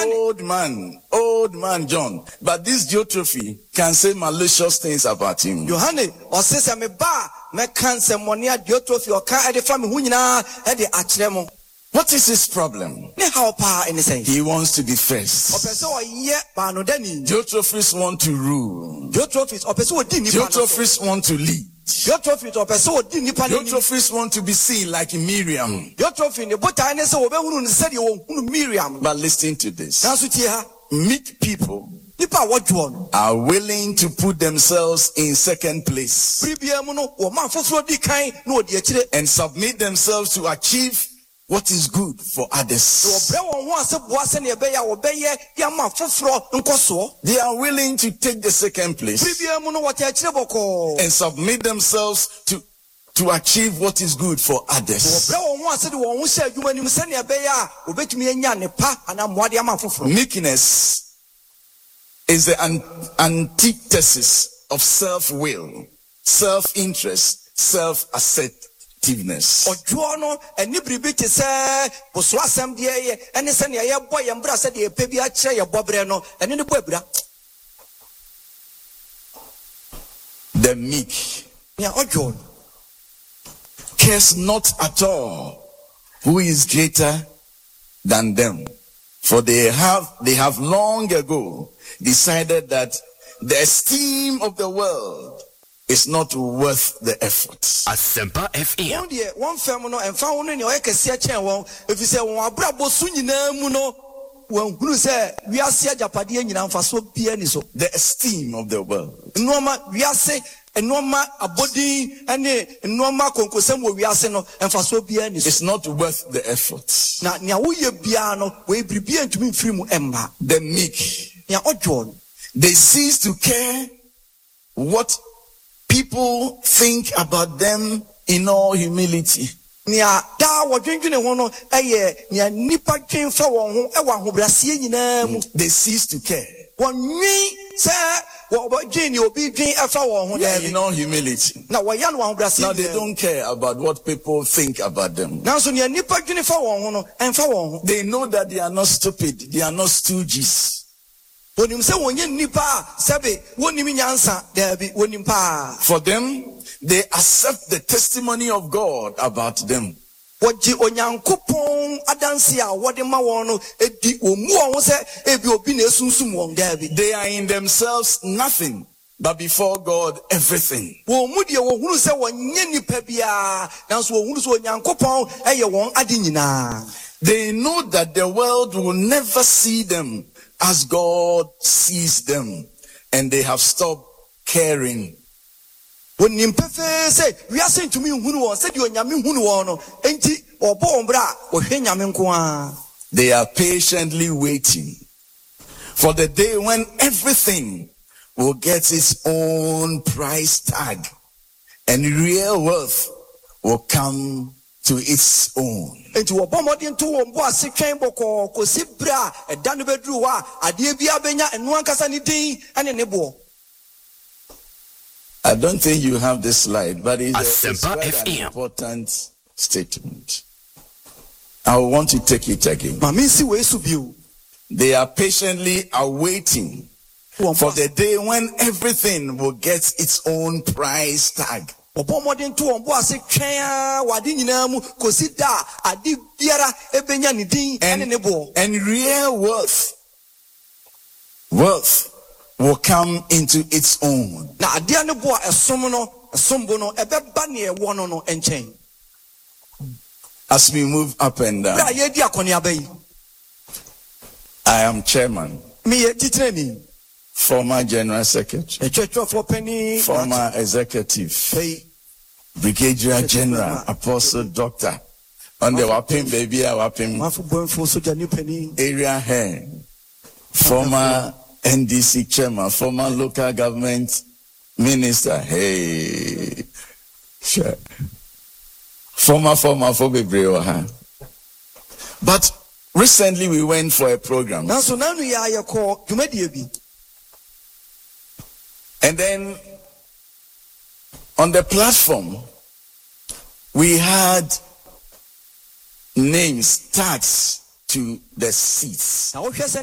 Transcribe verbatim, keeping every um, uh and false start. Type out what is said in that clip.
old man, old man John. But this Diotrephes can say malicious things about him. Yohane, osese me ba me kan se monia Diotrephes o kan e de fa me hu nyina e de akyere mo. What is his problem? Ne how pa in sense. He wants to be first. Opese o ye ba no dani. Diotrephes want to rule. Diotrephes opese o di nipa. Diotrephes want to lead. Diotrephes opese o di nipa. Diotrephes want to be seen like Miriam. Diotrephes ne botai ne se wo be hunu ne se de wo hunu Miriam. But listen to this. Na so tie ha. Meek people nipa wodwo no are willing to put themselves in second place pribia mu no wo man foforo di kan na odi akire and submit themselves to achieve what is good for others. They are willing to take the second place and submit themselves to to achieve what is good for others. Meekness is the an- antithesis of self-will, self-interest, self-acceptance. Ojuano and Nibribiti say, Boswasam de, and the Sanya boy and Brassa de Pebia Chaya Bobreno, and in the Puebla. The meek, yeah, Ojuan cares not at all who is greater than them, for they have they have long ago decided that the esteem of the world is not worth the effort. Asempa F M. One family and found in your Ekesia channel. If you say, "One brabo sunina muno," when who say we are see Japadi and Faso pianiso. The esteem of the world. Norma, we are say a norma a body and a norma concussion we are saying and Faso pianiso. It's not worth the effort. Now, now we piano we prepare to be free mu emma. The meek. Yeah, Ojon. They cease to care what people think about them in all humility. Nia da wo dwendwene ho no eye nia nipa twen fa won ho e wa hobrasie nyina mu. They cease to care. Wonwi se wo dwen obi dwen e fa won ho yeah, in all humility. Na wo ya no hobrasie. Now they don't care about what people think about them. Now so nia nipa dwen fa won ho no en fa won ho. They know that they are not stupid, they are not stooges. For them, they accept the testimony of God about them. They are in themselves nothing, but before God everything. They know that the world will never see them as God sees them, and they have stopped caring. When Nimpefe say, we are saying to me, who said you are Yamin Huno, enti or Bombra or Henyamin. They are patiently waiting for the day when everything will get its own price tag and real worth will come to its own. Into a bomarding to one boss, sick chamber call, Cosibra, a Danubedrua, a Diabia Benya, and one Casanity, and a nebo. I don't think you have this slide, but it's, a, it's quite an important statement. I want to take it again. They are patiently awaiting for the day when everything will get its own price tag. And and real worth worth will come into its own. As we move up and down, I am chairman, former general secretary, former executive, brigadier general, apostle, doctor, on the Wapim baby, Wapim area head, former N D C chairman, former local government minister, hey, sure. Former, former, for Bebrewa. But recently we went for a program. And then on the platform, we had names tags to the seats.